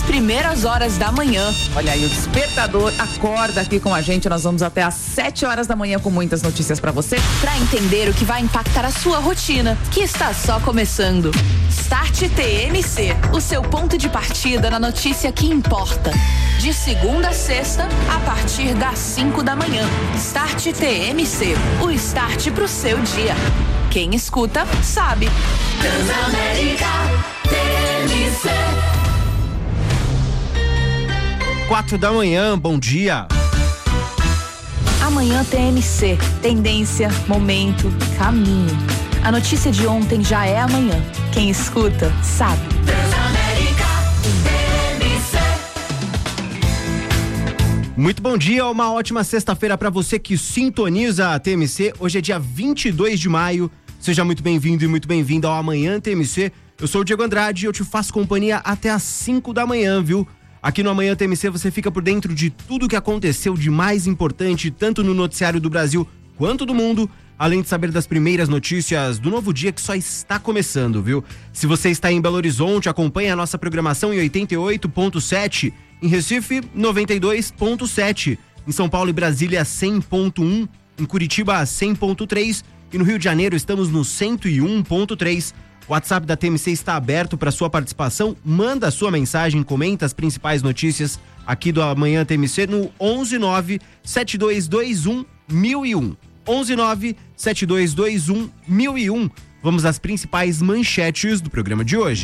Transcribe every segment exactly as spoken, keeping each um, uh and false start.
primeiras horas da manhã. Olha aí, o Despertador acorda aqui com a gente. Nós vamos até às sete horas da manhã com muitas notícias pra você. Pra entender o que vai impactar a sua rotina, que está só começando. Start T M C, o seu ponto de partida na notícia que importa. De segunda a sexta, a partir das cinco da manhã. Start T M C, o start pro seu dia. Quem escuta, sabe. Transamérica T M C. Quatro da manhã, bom dia. Amanhã T M C, tendência, momento, caminho. A notícia de ontem já é amanhã. Quem escuta, sabe. Transamérica T M C. Muito bom dia, uma ótima sexta-feira para você que sintoniza a T M C. Hoje é dia vinte e dois de maio. Seja muito bem-vindo e muito bem-vinda ao Amanhã T M C. Eu sou o Diego Andrade e eu te faço companhia até às cinco da manhã, viu? Aqui no Amanhã T M C você fica por dentro de tudo o que aconteceu de mais importante, tanto no noticiário do Brasil quanto do mundo, além de saber das primeiras notícias do novo dia que só está começando, viu? Se você está em Belo Horizonte, acompanhe a nossa programação em oitenta e oito ponto sete, em Recife, noventa e dois ponto sete, em São Paulo e Brasília, cem ponto um, em Curitiba, cem ponto três e no Rio de Janeiro estamos no cento e um ponto três. O WhatsApp da T M C está aberto para sua participação. Manda a sua mensagem, comenta as principais notícias aqui do Amanhã T M C no onze nove sete dois dois um mil e um. onze nove sete dois dois um mil e um. Vamos às principais manchetes do programa de hoje.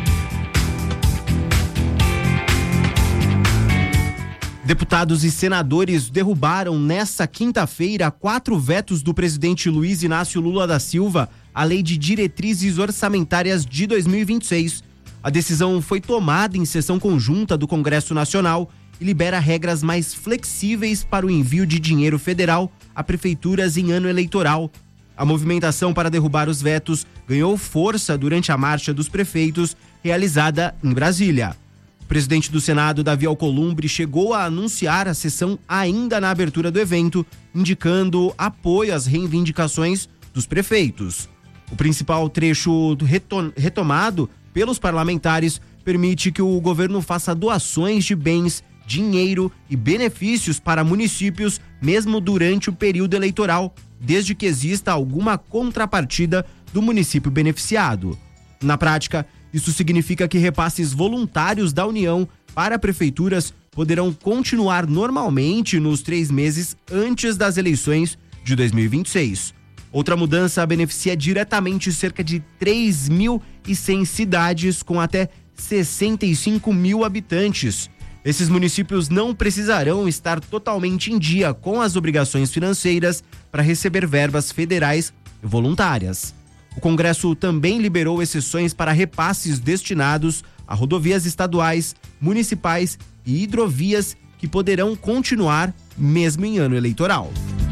Deputados e senadores derrubaram nesta quinta-feira quatro vetos do presidente Luiz Inácio Lula da Silva à Lei de Diretrizes Orçamentárias de dois mil e vinte e seis. A decisão foi tomada em sessão conjunta do Congresso Nacional e libera regras mais flexíveis para o envio de dinheiro federal a prefeituras em ano eleitoral. A movimentação para derrubar os vetos ganhou força durante a Marcha dos Prefeitos, realizada em Brasília. O presidente do Senado, Davi Alcolumbre, chegou a anunciar a sessão ainda na abertura do evento, indicando apoio às reivindicações dos prefeitos. O principal trecho retomado pelos parlamentares permite que o governo faça doações de bens, dinheiro e benefícios para municípios, mesmo durante o período eleitoral, desde que exista alguma contrapartida do município beneficiado. Na prática, isso significa que repasses voluntários da União para prefeituras poderão continuar normalmente nos três meses antes das eleições de dois mil e vinte e seis. Outra mudança beneficia diretamente cerca de três mil e cem cidades com até sessenta e cinco mil habitantes. Esses municípios não precisarão estar totalmente em dia com as obrigações financeiras para receber verbas federais voluntárias. O Congresso também liberou exceções para repasses destinados a rodovias estaduais, municipais e hidrovias que poderão continuar mesmo em ano eleitoral.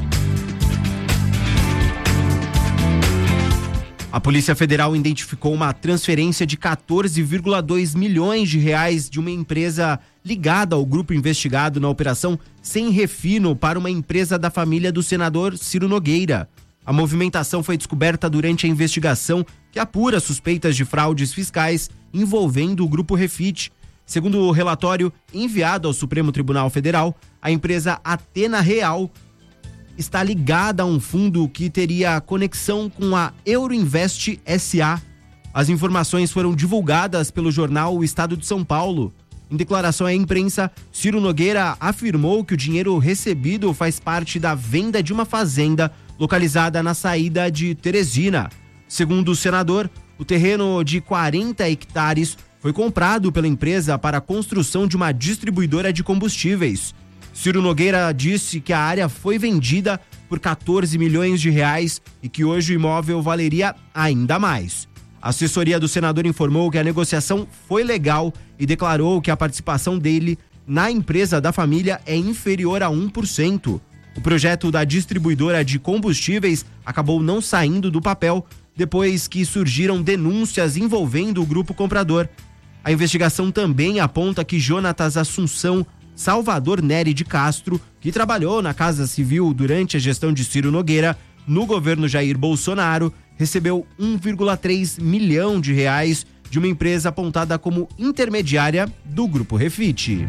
A Polícia Federal identificou uma transferência de quatorze vírgula dois milhões de reais de uma empresa ligada ao grupo investigado na Operação Sem Refino para uma empresa da família do senador Ciro Nogueira. A movimentação foi descoberta durante a investigação que apura suspeitas de fraudes fiscais envolvendo o Grupo Refit. Segundo o relatório enviado ao Supremo Tribunal Federal, a empresa Atena Real está ligada a um fundo que teria conexão com a Euroinvest S A. As informações foram divulgadas pelo jornal O Estado de São Paulo. Em declaração à imprensa, Ciro Nogueira afirmou que o dinheiro recebido faz parte da venda de uma fazenda localizada na saída de Teresina. Segundo o senador, o terreno de quarenta hectares foi comprado pela empresa para a construção de uma distribuidora de combustíveis. Ciro Nogueira disse que a área foi vendida por quatorze milhões de reais e que hoje o imóvel valeria ainda mais. A assessoria do senador informou que a negociação foi legal e declarou que a participação dele na empresa da família é inferior a um por cento. O projeto da distribuidora de combustíveis acabou não saindo do papel depois que surgiram denúncias envolvendo o grupo comprador. A investigação também aponta que Jonatas Assunção Salvador Nery de Castro, que trabalhou na Casa Civil durante a gestão de Ciro Nogueira, no governo Jair Bolsonaro, recebeu um vírgula três milhão de reais de uma empresa apontada como intermediária do Grupo Refit.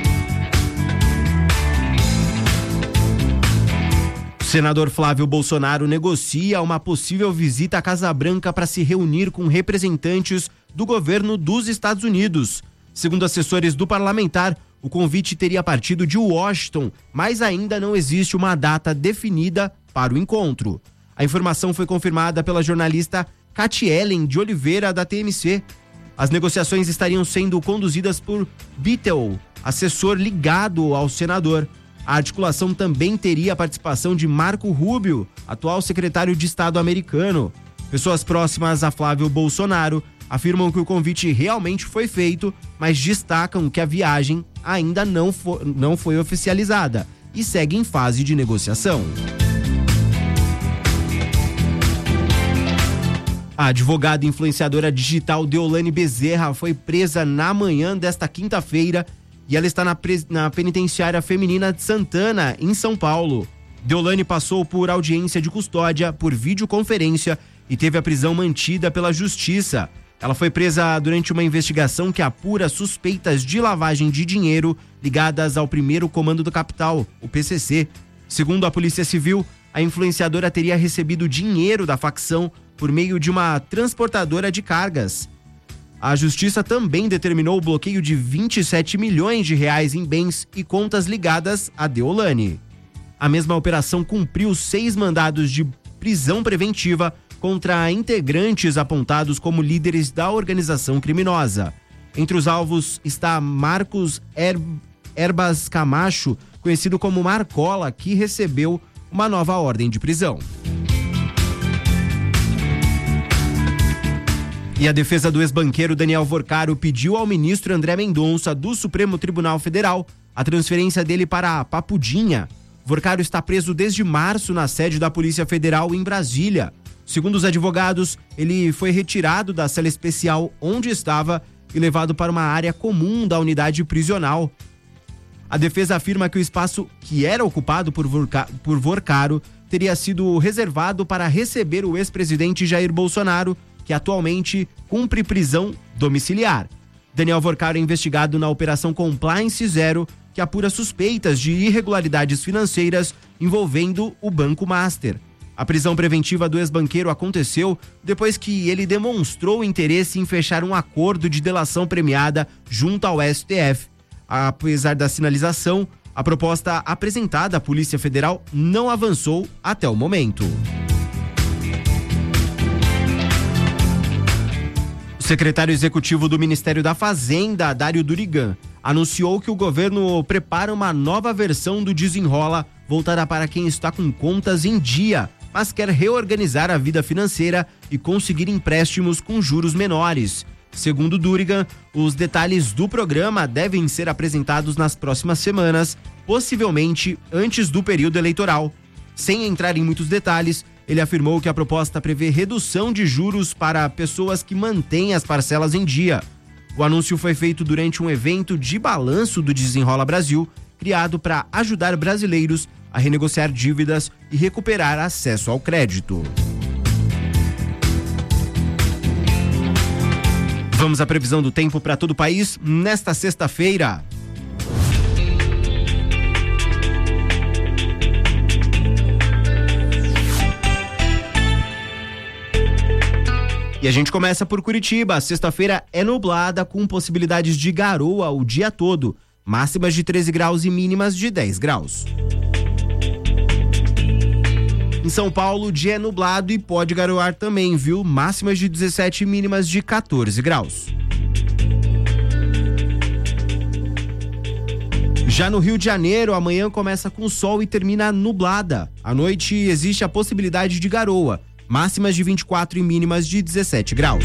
O senador Flávio Bolsonaro negocia uma possível visita à Casa Branca para se reunir com representantes do governo dos Estados Unidos. Segundo assessores do parlamentar, o convite teria partido de Washington, mas ainda não existe uma data definida para o encontro. A informação foi confirmada pela jornalista Catielen de Oliveira, da T M C. As negociações estariam sendo conduzidas por Bittel, assessor ligado ao senador. A articulação também teria a participação de Marco Rubio, atual secretário de Estado americano. Pessoas próximas a Flávio Bolsonaro afirmam que o convite realmente foi feito, mas destacam que a viagem ainda não foi, não foi oficializada e segue em fase de negociação. A advogada influenciadora digital Deolane Bezerra foi presa na manhã desta quinta-feira e ela está na, pre... na penitenciária feminina de Santana, em São Paulo. Deolane passou por audiência de custódia por videoconferência e teve a prisão mantida pela Justiça. Ela foi presa durante uma investigação que apura suspeitas de lavagem de dinheiro ligadas ao primeiro Comando do Capital, o P C C. Segundo a Polícia Civil, a influenciadora teria recebido dinheiro da facção por meio de uma transportadora de cargas. A Justiça também determinou o bloqueio de vinte e sete milhões de reais em bens e contas ligadas a Deolane. A mesma operação cumpriu seis mandados de prisão preventiva contra integrantes apontados como líderes da organização criminosa. Entre os alvos está Marcos Her- Herbas Camacho, conhecido como Marcola, que recebeu uma nova ordem de prisão. E a defesa do ex-banqueiro Daniel Vorcaro pediu ao ministro André Mendonça, do Supremo Tribunal Federal, a transferência dele para Papudinha. Vorcaro está preso desde março na sede da Polícia Federal em Brasília. Segundo os advogados, ele foi retirado da cela especial onde estava e levado para uma área comum da unidade prisional. A defesa afirma que o espaço que era ocupado por, Vorca- por Vorcaro teria sido reservado para receber o ex-presidente Jair Bolsonaro, que atualmente cumpre prisão domiciliar. Daniel Vorcaro é investigado na Operação Compliance Zero, que apura suspeitas de irregularidades financeiras envolvendo o Banco Master. A prisão preventiva do ex-banqueiro aconteceu depois que ele demonstrou interesse em fechar um acordo de delação premiada junto ao S T F. Apesar da sinalização, a proposta apresentada à Polícia Federal não avançou até o momento. O secretário executivo do Ministério da Fazenda, Dário Durigan, anunciou que o governo prepara uma nova versão do Desenrola voltada para quem está com contas em dia, mas quer reorganizar a vida financeira e conseguir empréstimos com juros menores. Segundo Durigan, os detalhes do programa devem ser apresentados nas próximas semanas, possivelmente antes do período eleitoral. Sem entrar em muitos detalhes, ele afirmou que a proposta prevê redução de juros para pessoas que mantêm as parcelas em dia. O anúncio foi feito durante um evento de balanço do Desenrola Brasil, criado para ajudar brasileiros a renegociar dívidas e recuperar acesso ao crédito. Vamos à previsão do tempo para todo o país nesta sexta-feira. E a gente começa por Curitiba. A sexta-feira é nublada com possibilidades de garoa o dia todo. Máximas de treze graus e mínimas de dez graus. Em São Paulo, o dia é nublado e pode garoar também, viu? Máximas de dezessete e mínimas de quatorze graus. Já no Rio de Janeiro, amanhã começa com sol e termina nublada. À noite existe a possibilidade de garoa. Máximas de vinte e quatro e mínimas de dezessete graus.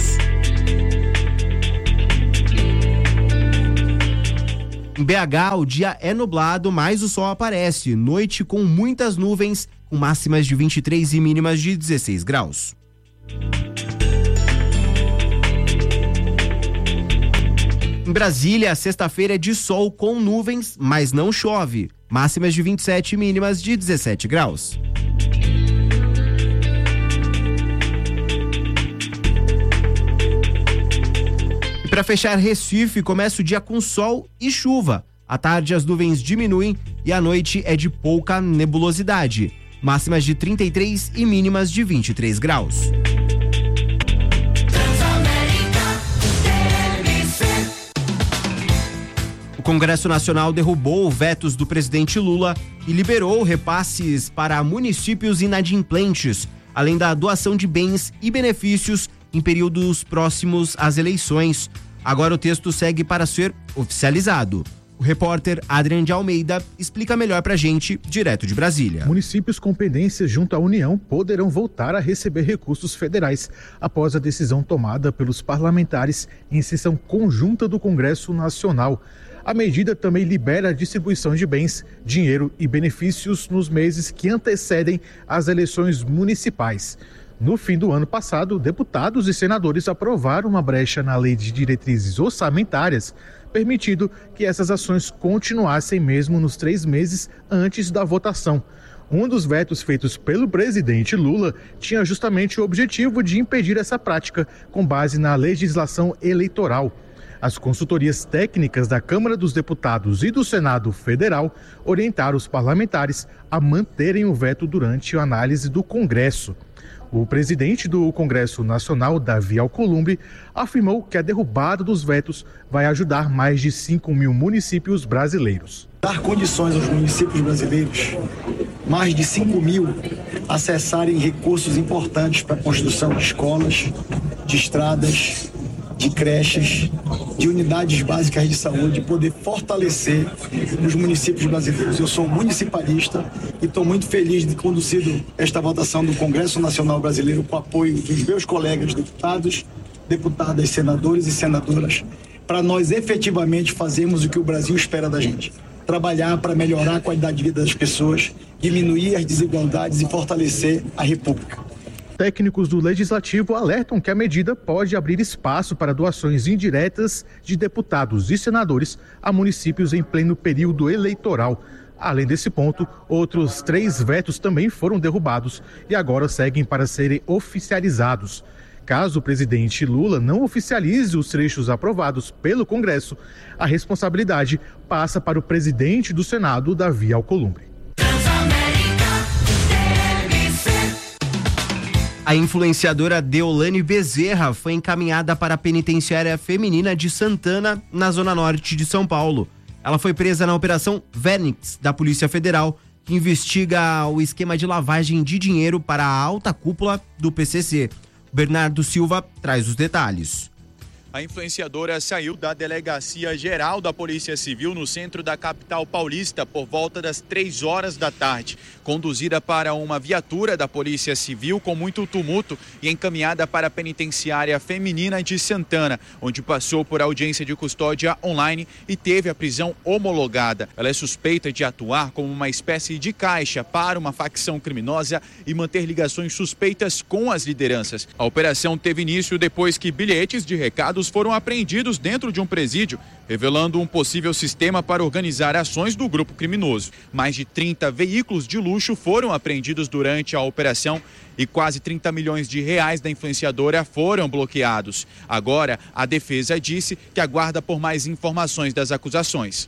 Em B H, o dia é nublado, mas o sol aparece. Noite com muitas nuvens, com máximas de vinte e três e mínimas de dezesseis graus. Em Brasília, sexta-feira é de sol com nuvens, mas não chove. Máximas de vinte e sete e mínimas de dezessete graus. para fechar, Recife começa o dia com sol e chuva. À tarde as nuvens diminuem e à noite é de pouca nebulosidade. Máximas de trinta e três e mínimas de vinte e três graus. O Congresso Nacional derrubou vetos do presidente Lula e liberou repasses para municípios inadimplentes, além da doação de bens e benefícios em períodos próximos às eleições. Agora o texto segue para ser oficializado. O repórter Adrian de Almeida explica melhor pra gente, direto de Brasília. Municípios com pendências junto à União poderão voltar a receber recursos federais após a decisão tomada pelos parlamentares em sessão conjunta do Congresso Nacional. A medida também libera a distribuição de bens, dinheiro e benefícios nos meses que antecedem as eleições municipais. No fim do ano passado, deputados e senadores aprovaram uma brecha na Lei de Diretrizes Orçamentárias, permitindo que essas ações continuassem mesmo nos três meses antes da votação. Um dos vetos feitos pelo presidente Lula tinha justamente o objetivo de impedir essa prática com base na legislação eleitoral. As consultorias técnicas da Câmara dos Deputados e do Senado Federal orientaram os parlamentares a manterem o veto durante a análise do Congresso. O presidente do Congresso Nacional, Davi Alcolumbre, afirmou que a derrubada dos vetos vai ajudar mais de cinco mil municípios brasileiros. Dar condições aos municípios brasileiros, mais de cinco mil, acessarem recursos importantes para a construção de escolas, de estradas, de creches, de unidades básicas de saúde, poder fortalecer os municípios brasileiros. Eu sou municipalista e estou muito feliz de ter conduzido esta votação do Congresso Nacional Brasileiro com o apoio dos meus colegas deputados, deputadas, senadores e senadoras, para nós efetivamente fazermos o que o Brasil espera da gente. Trabalhar para melhorar a qualidade de vida das pessoas, diminuir as desigualdades e fortalecer a República. Técnicos do Legislativo alertam que a medida pode abrir espaço para doações indiretas de deputados e senadores a municípios em pleno período eleitoral. Além desse ponto, outros três vetos também foram derrubados e agora seguem para serem oficializados. Caso o presidente Lula não oficialize os trechos aprovados pelo Congresso, a responsabilidade passa para o presidente do Senado, Davi Alcolumbre. A influenciadora Deolane Bezerra foi encaminhada para a penitenciária feminina de Santana, na zona norte de São Paulo. Ela foi presa na Operação Fênix da Polícia Federal, que investiga o esquema de lavagem de dinheiro para a alta cúpula do P C C. Bernardo Silva traz os detalhes. A influenciadora saiu da Delegacia Geral da Polícia Civil no centro da capital paulista por volta das três horas da tarde, conduzida para uma viatura da Polícia Civil com muito tumulto e encaminhada para a penitenciária feminina de Santana, onde passou por audiência de custódia online e teve a prisão homologada. Ela é suspeita de atuar como uma espécie de caixa para uma facção criminosa e manter ligações suspeitas com as lideranças. A operação teve início depois que bilhetes de recados foram apreendidos dentro de um presídio, revelando um possível sistema para organizar ações do grupo criminoso. Mais de trinta veículos de luxo foram apreendidos durante a operação e quase trinta milhões de reais da influenciadora foram bloqueados. Agora, a defesa disse que aguarda por mais informações das acusações.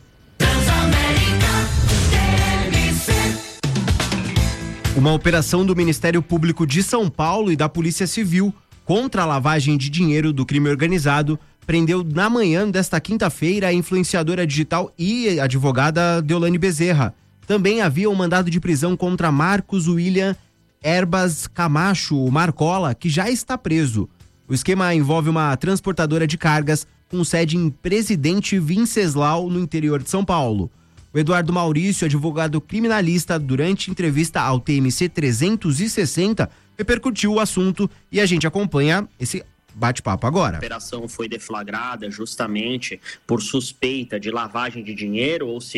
Uma operação do Ministério Público de São Paulo e da Polícia Civil contra a lavagem de dinheiro do crime organizado prendeu na manhã desta quinta-feira a influenciadora digital e advogada Deolane Bezerra. Também havia um mandado de prisão contra Marcos William Herbas Camacho, o Marcola, que já está preso. O esquema envolve uma transportadora de cargas com sede em Presidente Venceslau, no interior de São Paulo. O Eduardo Maurício, advogado criminalista, durante entrevista ao T M C trezentos e sessenta, repercutiu o assunto e a gente acompanha esse bate-papo agora. A operação foi deflagrada justamente por suspeita de lavagem de dinheiro, ou seja,